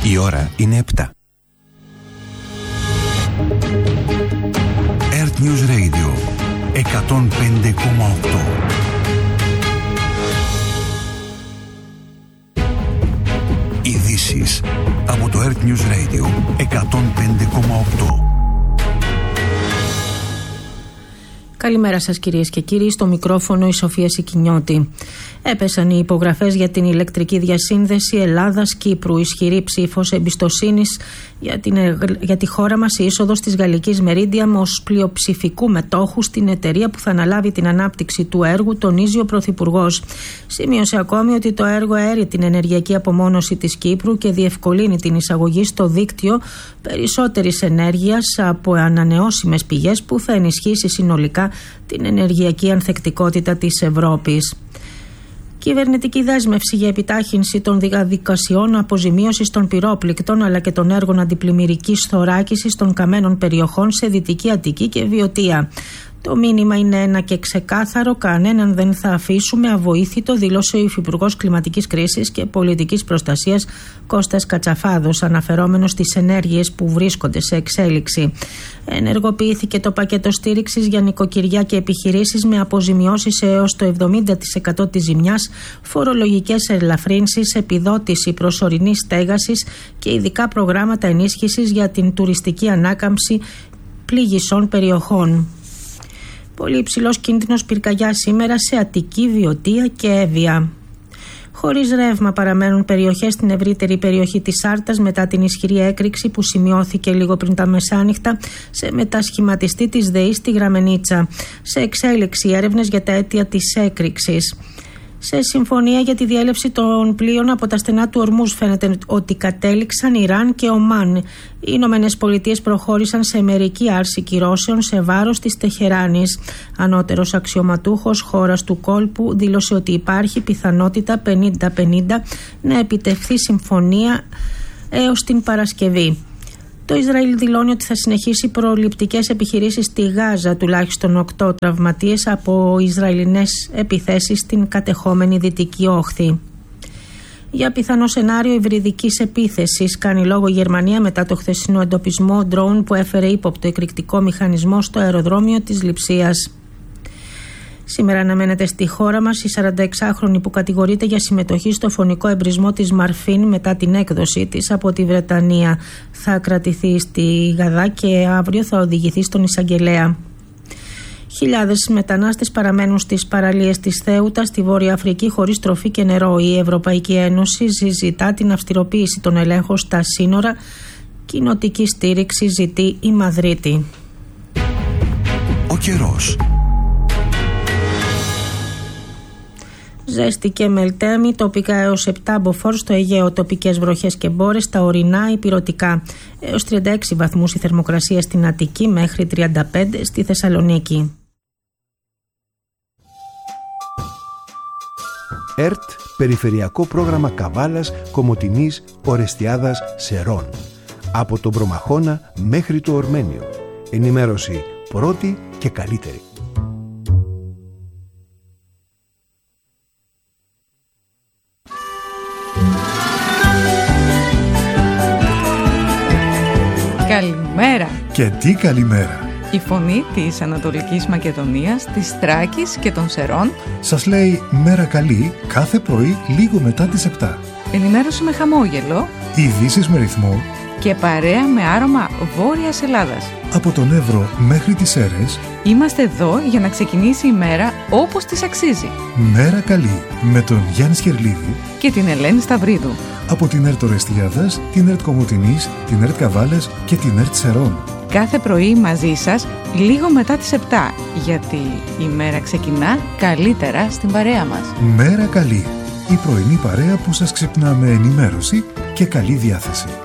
Η ώρα είναι 7. Earth News Radio 105,8. Ειδήσεις από το Earth News Radio 105,8. Καλημέρα σας κυρίες και κύριοι, στο μικρόφωνο η Σοφία Σικινιώτη. Έπεσαν οι υπογραφές για την ηλεκτρική διασύνδεση Ελλάδας-Κύπρου. Ισχυρή ψήφος εμπιστοσύνης για τη χώρα μας η είσοδος της γαλλικής Meridiam ως πλειοψηφικού μετόχου στην εταιρεία που θα αναλάβει την ανάπτυξη του έργου, τονίζει ο Πρωθυπουργός. Σημείωσε ακόμη ότι το έργο αέρει την ενεργειακή απομόνωση της Κύπρου και διευκολύνει την εισαγωγή στο δίκτυο περισσότερης ενέργειας από ανανεώσιμες πηγές που θα ενισχύσει συνολικά την ενεργειακή ανθεκτικότητα της Ευρώπης. Κυβερνητική δέσμευση για επιτάχυνση των διαδικασιών αποζημίωσης των πυρόπληκτων αλλά και των έργων αντιπλημμυρικής θωράκισης των καμένων περιοχών σε Δυτική Αττική και Βιωτία. Το μήνυμα είναι ένα και ξεκάθαρο: κανέναν δεν θα αφήσουμε αβοήθητο, δήλωσε ο Υφυπουργός Κλιματικής Κρίσης και Πολιτικής Προστασίας Κώστας Κατσαφάδος, αναφερόμενος στις ενέργειες που βρίσκονται σε εξέλιξη. Ενεργοποιήθηκε το πακέτο στήριξης για νοικοκυριά και επιχειρήσεις με αποζημιώσεις έως το 70% της ζημιάς, φορολογικές ελαφρύνσεις, επιδότηση προσωρινής στέγασης και ειδικά προγράμματα ενίσχυσης για την τουριστική ανάκαμψη πληγισσών περιοχών. Πολύ υψηλός κίνδυνος πυρκαγιάς σήμερα σε Αττική, Βιωτία και Εύβοια. Χωρίς ρεύμα παραμένουν περιοχές στην ευρύτερη περιοχή της Άρτας μετά την ισχυρή έκρηξη που σημειώθηκε λίγο πριν τα μεσάνυχτα σε μετασχηματιστή της ΔΕΗ στη Γραμμενίτσα. Σε εξέλιξη έρευνες για τα αίτια της έκρηξης. Σε συμφωνία για τη διέλευση των πλοίων από τα στενά του Ορμούζ φαίνεται ότι κατέληξαν Ιράν και Ομάν. Οι Ηνωμένες Πολιτείες προχώρησαν σε μερική άρση κυρώσεων σε βάρος της Τεχεράνης. Ανώτερος αξιωματούχος χώρας του κόλπου δήλωσε ότι υπάρχει πιθανότητα 50-50 να επιτευχθεί συμφωνία έως την Παρασκευή. Το Ισραήλ δηλώνει ότι θα συνεχίσει προληπτικές επιχειρήσεις στη Γάζα, τουλάχιστον 8 τραυματίες από Ισραηλινές επιθέσεις στην κατεχόμενη Δυτική Όχθη. Για πιθανό σενάριο υβριδικής επίθεσης κάνει λόγο η Γερμανία μετά το χθεσινό εντοπισμό ντρόουν που έφερε ύποπτο εκρηκτικό μηχανισμό στο αεροδρόμιο της Λειψίας. Σήμερα αναμένεται στη χώρα μας η 46χρονη που κατηγορείται για συμμετοχή στο φωνικό εμπρισμό της Μαρφίν μετά την έκδοσή της από τη Βρετανία. Θα κρατηθεί στη Γαδά και αύριο θα οδηγηθεί στον εισαγγελέα. Χιλιάδες μετανάστες παραμένουν στις παραλίες της Θέουτα στη Βόρεια Αφρική χωρίς τροφή και νερό. Η Ευρωπαϊκή Ένωση συζητά την αυστηροποίηση των ελέγχων στα σύνορα. Κοινοτική στήριξη ζητεί η Μαδρίτη. Ο καιρός. Ζέστη και μελτέμι, τοπικά έως 7 μποφόρ στο Αιγαίο, τοπικές βροχές και μπόρες, στα ορεινά υπηρωτικά. Έως 36 βαθμούς η θερμοκρασία στην Αττική, μέχρι 35 στη Θεσσαλονίκη. ΕΡΤ, Περιφερειακό Πρόγραμμα Καβάλας, Κομοτηνής, Ορεστιάδας, Σερών. Από τον Προμαχώνα μέχρι το Ορμένιο. Ενημέρωση πρώτη και καλύτερη. Καλημέρα! Και τι καλημέρα! Η φωνή της Ανατολικής Μακεδονίας, της Θράκης και των Σερών σας λέει μέρα καλή κάθε πρωί λίγο μετά τις 7. Ενημέρωση με χαμόγελο, ειδήσεις με ρυθμό και παρέα με άρωμα Βόρειας Ελλάδας. Από τον Εύρο μέχρι τις Σέρρες είμαστε εδώ για να ξεκινήσει η μέρα όπως της αξίζει. Μέρα καλή με τον Γιάννη Σκερλίδη και την Ελένη Σταυρίδου. Από την ΕΡΤ Ορεστιάδας, την ΕΡΤ Κομοτηνής, την ΕΡΤ Καβάλας και την ΕΡΤ Σερών. Κάθε πρωί μαζί σας λίγο μετά τις 7, γιατί η μέρα ξεκινά καλύτερα στην παρέα μας. Μέρα καλή, η πρωινή παρέα που σας ξυπνά με ενημέρωση και καλή διάθεση.